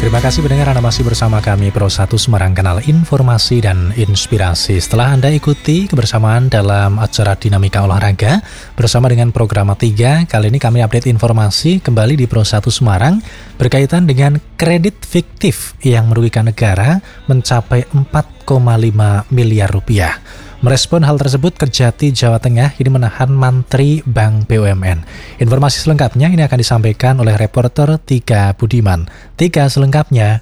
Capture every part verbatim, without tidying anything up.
Terima kasih pendengar, Anda masih bersama kami Pro satu Semarang, kanal informasi dan inspirasi. Setelah Anda ikuti kebersamaan dalam acara Dinamika Olahraga bersama dengan program tiga, kali ini kami update informasi kembali di Pro satu Semarang berkaitan dengan kredit fiktif yang merugikan negara mencapai empat koma lima miliar rupiah. Merespon hal tersebut, Kejati Jawa Tengah ini menahan Mantri Bank B U M N. Informasi selengkapnya ini akan disampaikan oleh reporter Tika Budiman. Tika, selengkapnya.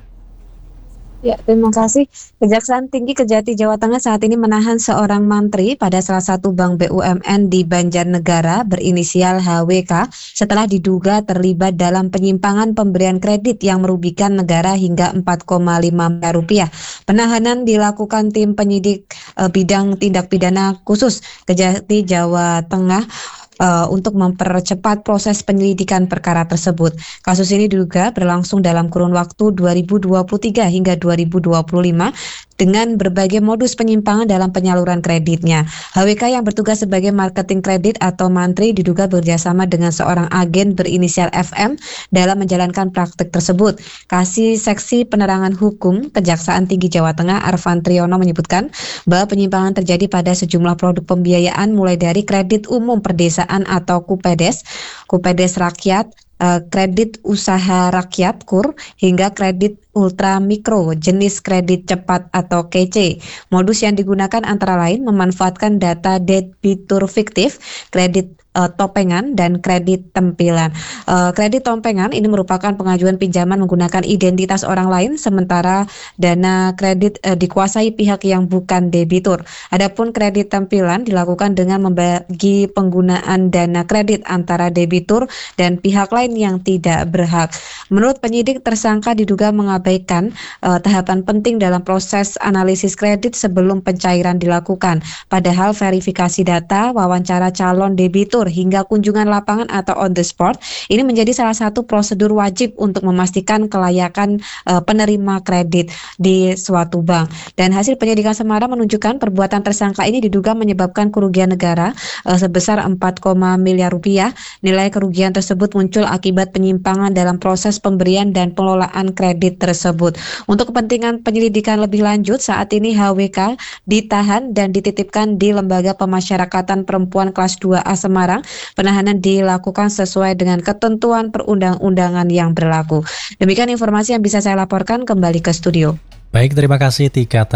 Ya, terima kasih. Kejaksaan Tinggi Kejati Jawa Tengah saat ini menahan seorang mantri pada salah satu bank B U M N di Banjarnegara berinisial H W K setelah diduga terlibat dalam penyimpangan pemberian kredit yang merugikan negara hingga empat koma lima miliar rupiah. Penahanan dilakukan tim penyidik e, bidang tindak pidana khusus Kejati Jawa Tengah Uh, untuk mempercepat proses penyelidikan perkara tersebut. Kasus ini diduga berlangsung dalam kurun waktu dua ribu dua puluh tiga hingga dua ribu dua puluh lima dengan berbagai modus penyimpangan dalam penyaluran kreditnya. H W K yang bertugas sebagai marketing kredit atau mantri diduga bekerjasama dengan seorang agen berinisial F M dalam menjalankan praktik tersebut. Kasih Seksi Penerangan Hukum Kejaksaan Tinggi Jawa Tengah Arfan Triyono menyebutkan bahwa penyimpangan terjadi pada sejumlah produk pembiayaan mulai dari kredit umum perdesaan atau KUPEDES, KUPEDES Rakyat, kredit usaha rakyat K U R, hingga kredit ultra mikro jenis kredit cepat atau K C. Modus yang digunakan antara lain memanfaatkan data debitur fiktif, kredit uh, topengan, dan kredit tempilan. Uh, kredit topengan ini merupakan pengajuan pinjaman menggunakan identitas orang lain, sementara dana kredit uh, dikuasai pihak yang bukan debitur. Adapun kredit tempilan dilakukan dengan membagi penggunaan dana kredit antara debitur dan pihak lain yang tidak berhak. Menurut penyidik, tersangka diduga mengabaikan uh, tahapan penting dalam proses analisis kredit sebelum pencairan dilakukan. Padahal verifikasi data, wawancara calon debitur, hingga kunjungan lapangan atau on the spot ini menjadi salah satu prosedur wajib untuk memastikan kelayakan uh, penerima kredit di suatu bank. Dan hasil penyidikan Semarang menunjukkan perbuatan tersangka ini diduga menyebabkan kerugian negara uh, sebesar empat koma lima miliar rupiah. Nilai kerugian tersebut muncul akibat penyimpangan dalam proses pemberian dan pengelolaan kredit tersebut. Untuk kepentingan penyelidikan lebih lanjut, saat ini H W K ditahan dan dititipkan di Lembaga Pemasyarakatan Perempuan kelas dua A Semarang. Penahanan dilakukan sesuai dengan ketentuan perundang-undangan yang berlaku. Demikian informasi yang bisa saya laporkan, kembali ke studio. Baik, terima kasih Tika.